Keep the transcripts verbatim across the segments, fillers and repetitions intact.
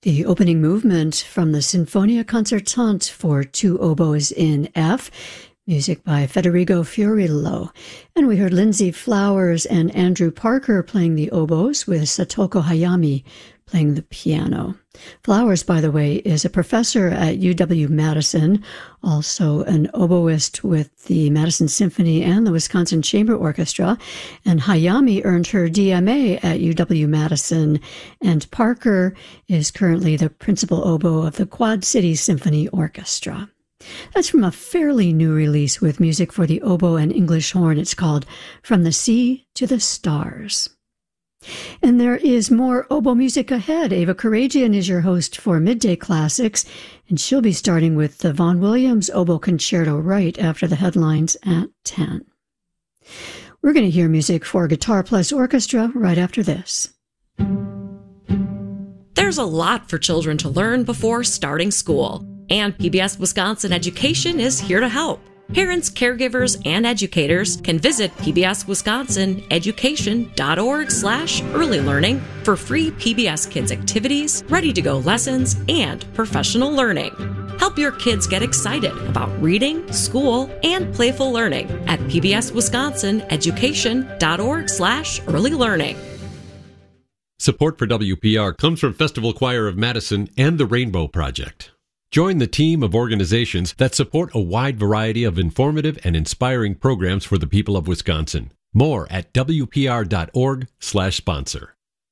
The opening movement from the Sinfonia Concertante for two oboes in F, music by Federico Fiorillo. And we heard Lindsay Flowers and Andrew Parker playing the oboes with Satoko Hayami playing the piano. Flowers, by the way, is a professor at U W-Madison, also an oboist with the Madison Symphony and the Wisconsin Chamber Orchestra, and Hayami earned her D M A at U W-Madison, and Parker is currently the principal oboe of the Quad City Symphony Orchestra. That's from a fairly new release with music for the oboe and English horn. It's called From the Sea to the Stars. And there is more oboe music ahead. Ava Karagian is your host for Midday Classics, and she'll be starting with the Vaughan Williams Oboe Concerto right after the headlines at ten. We're going to hear music for Guitar Plus Orchestra right after this. There's a lot for children to learn before starting school, and P B S Wisconsin Education is here to help. Parents, caregivers, and educators can visit pbswisconsineducation.org slash early learning for free P B S Kids activities, ready-to-go lessons, and professional learning. Help your kids get excited about reading, school, and playful learning at pbswisconsineducation.org slash early learning. Support for W P R comes from Festival Choir of Madison and the Rainbow Project. Join the team of organizations that support a wide variety of informative and inspiring programs for the people of Wisconsin. More at wpr.org slash sponsor.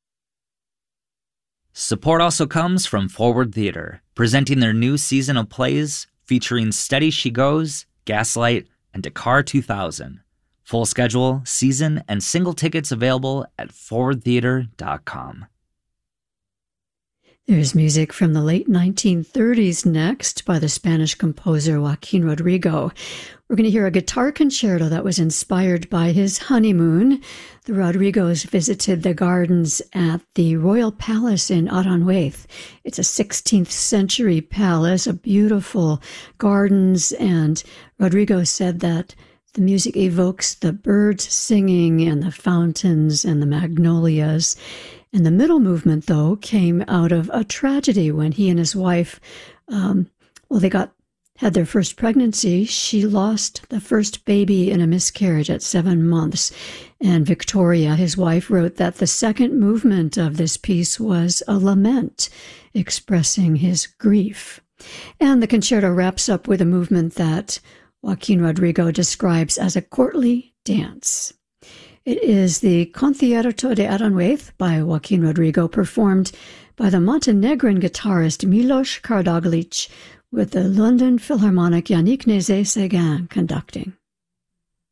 Support also comes from Forward Theater, presenting their new season of plays featuring Steady She Goes, Gaslight, and Dakar two thousand. Full schedule, season, and single tickets available at forward theater dot com. There's music from the late nineteen thirties next by the Spanish composer Joaquin Rodrigo. We're going to hear a guitar concerto that was inspired by his honeymoon. The Rodrigos visited the gardens at the Royal Palace in Aranjuez. It's a sixteenth century palace, a beautiful gardens, and Rodrigo said that the music evokes the birds singing and the fountains and the magnolias. And the middle movement, though, came out of a tragedy when he and his wife, um, well, they got had their first pregnancy. She lost the first baby in a miscarriage at seven months. And Victoria, his wife, wrote that the second movement of this piece was a lament expressing his grief. And the concerto wraps up with a movement that Joaquin Rodrigo describes as a courtly dance. It is the Concierto de Aranjuez by Joaquin Rodrigo, performed by the Montenegrin guitarist Milos Karadoglic, with the London Philharmonic Yannick Nézet-Séguin conducting.